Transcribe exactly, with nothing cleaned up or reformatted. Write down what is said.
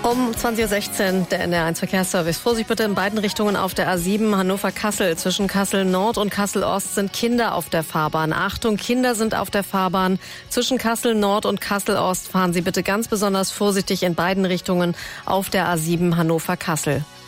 Um zwanzig Uhr sechzehn der N D R eins Verkehrsservice. Vorsicht bitte in beiden Richtungen auf der A sieben Hannover-Kassel. Zwischen Kassel-Nord und Kassel-Ost sind Kinder auf der Fahrbahn. Achtung, Kinder sind auf der Fahrbahn. Zwischen Kassel-Nord und Kassel-Ost fahren Sie bitte ganz besonders vorsichtig in beiden Richtungen auf der A sieben Hannover-Kassel.